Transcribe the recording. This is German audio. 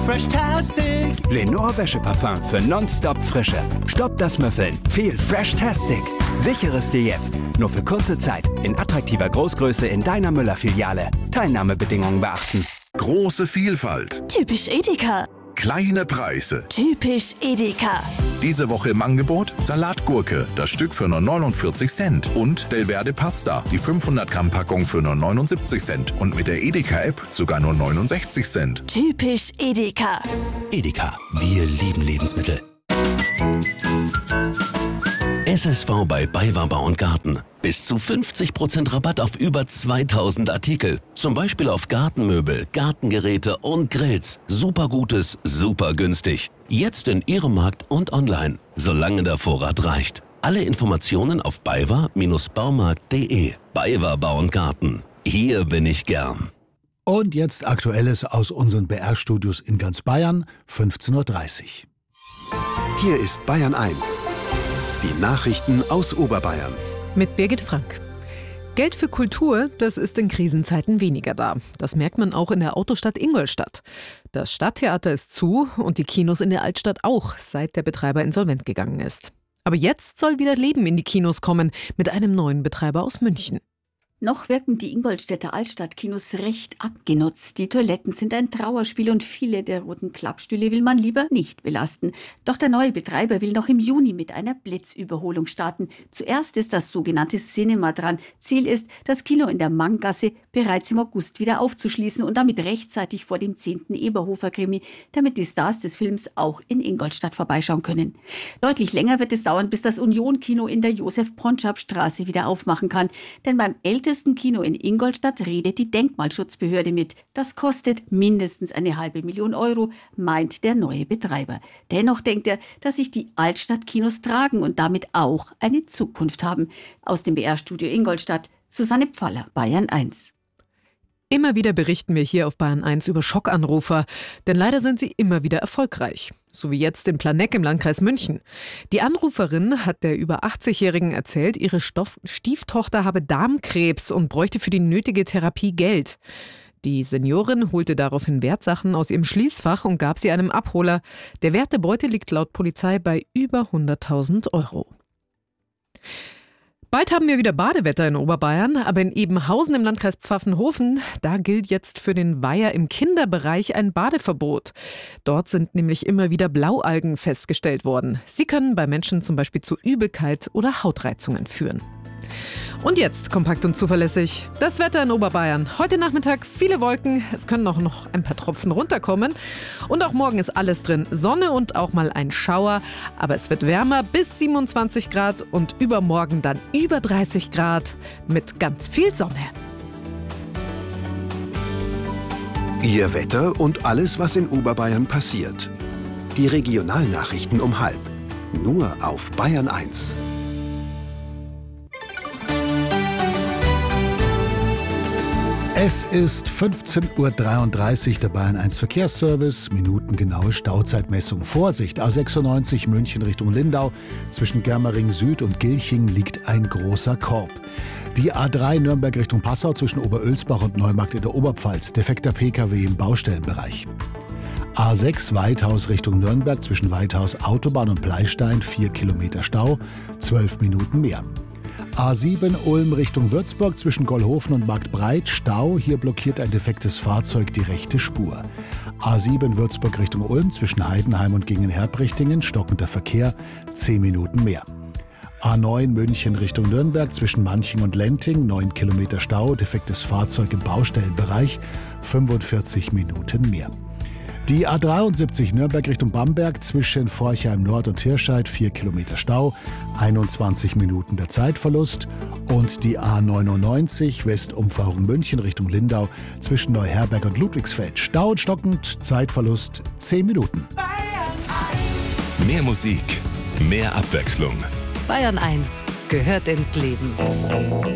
Freshtastic! Lenore Wäscheparfum für nonstop Frische. Stopp das Müffeln. Viel Freshtastic. Sichere es dir jetzt. Nur für kurze Zeit. In attraktiver Großgröße in deiner Müller-Filiale. Teilnahmebedingungen beachten. Große Vielfalt. Typisch Edeka. Kleine Preise. Typisch Edeka. Diese Woche im Angebot Salatgurke, das Stück für nur 49 Cent. Und Belverde Pasta, die 500 Gramm Packung für nur 79 Cent. Und mit der Edeka-App sogar nur 69 Cent. Typisch Edeka. Edeka, wir lieben Lebensmittel. SSV bei BayWa Bau & Garten. Bis zu 50% Rabatt auf über 2000 Artikel. Zum Beispiel auf Gartenmöbel, Gartengeräte und Grills. Super Gutes, super günstig. Jetzt in Ihrem Markt und online, solange der Vorrat reicht. Alle Informationen auf baywa-baumarkt.de. BayWa Bau & Garten. Hier bin ich gern. Und jetzt Aktuelles aus unseren BR-Studios in ganz Bayern, 15:30 Uhr. Hier ist Bayern 1. Die Nachrichten aus Oberbayern. Mit Birgit Frank. Geld für Kultur, das ist in Krisenzeiten weniger da. Das merkt man auch in der Autostadt Ingolstadt. Das Stadttheater ist zu und die Kinos in der Altstadt auch, seit der Betreiber insolvent gegangen ist. Aber jetzt soll wieder Leben in die Kinos kommen, mit einem neuen Betreiber aus München. Noch wirken die Ingolstädter Altstadtkinos recht abgenutzt. Die Toiletten sind ein Trauerspiel und viele der roten Klappstühle will man lieber nicht belasten. Doch der neue Betreiber will noch im Juni mit einer Blitzüberholung starten. Zuerst ist das sogenannte Cinema dran. Ziel ist, das Kino in der Manggasse bereits im August wieder aufzuschließen und damit rechtzeitig vor dem 10. Eberhofer-Krimi, damit die Stars des Films auch in Ingolstadt vorbeischauen können. Deutlich länger wird es dauern, bis das Union-Kino in der Josef-Pontschap-Straße wieder aufmachen kann. Denn beim ältesten Kino in Ingolstadt redet die Denkmalschutzbehörde mit. Das kostet mindestens 500.000 Euro, meint der neue Betreiber. Dennoch denkt er, dass sich die Altstadtkinos tragen und damit auch eine Zukunft haben. Aus dem BR-Studio Ingolstadt, Susanne Pfaller, Bayern 1. Immer wieder berichten wir hier auf Bayern 1 über Schockanrufer, denn leider sind sie immer wieder erfolgreich. So wie jetzt in Planegg im Landkreis München. Die Anruferin hat der über 80-Jährigen erzählt, ihre Stieftochter habe Darmkrebs und bräuchte für die nötige Therapie Geld. Die Seniorin holte daraufhin Wertsachen aus ihrem Schließfach und gab sie einem Abholer. Der Wert der Beute liegt laut Polizei bei über 100.000 Euro. Bald haben wir wieder Badewetter in Oberbayern, aber in Ebenhausen im Landkreis Pfaffenhofen, da gilt jetzt für den Weiher im Kinderbereich ein Badeverbot. Dort sind nämlich immer wieder Blaualgen festgestellt worden. Sie können bei Menschen zum Beispiel zu Übelkeit oder Hautreizungen führen. Und jetzt kompakt und zuverlässig das Wetter in Oberbayern. Heute Nachmittag viele Wolken, es können auch noch ein paar Tropfen runterkommen. Und auch morgen ist alles drin, Sonne und auch mal ein Schauer. Aber es wird wärmer bis 27 Grad und übermorgen dann über 30 Grad mit ganz viel Sonne. Ihr Wetter und alles, was in Oberbayern passiert. Die Regionalnachrichten um 12:30. Nur auf Bayern 1. Es ist 15:33 Uhr, der Bayern 1 Verkehrsservice, minutengenaue Stauzeitmessung. Vorsicht, A96 München Richtung Lindau, zwischen Germering Süd und Gilching liegt ein großer Korb. Die A3 Nürnberg Richtung Passau zwischen Oberölsbach und Neumarkt in der Oberpfalz, defekter Pkw im Baustellenbereich. A6 Weithaus Richtung Nürnberg zwischen Weithaus Autobahn und Pleistein, 4 Kilometer Stau, 12 Minuten mehr. A7 Ulm Richtung Würzburg zwischen Gollhofen und Marktbreit, Stau, hier blockiert ein defektes Fahrzeug die rechte Spur. A7 Würzburg Richtung Ulm zwischen Heidenheim und Gingen-Herbrichtingen, stockender Verkehr, 10 Minuten mehr. A9 München Richtung Nürnberg zwischen Manching und Lenting, 9 Kilometer Stau, defektes Fahrzeug im Baustellenbereich, 45 Minuten mehr. Die A73 Nürnberg Richtung Bamberg zwischen Forchheim Nord und Hirscheid, 4 Kilometer Stau, 21 Minuten der Zeitverlust. Und die A99 Westumfahrung München Richtung Lindau zwischen Neuherberg und Ludwigsfeld, Stau und stockend, Zeitverlust 10 Minuten. Mehr Musik, mehr Abwechslung. Bayern 1 gehört ins Leben.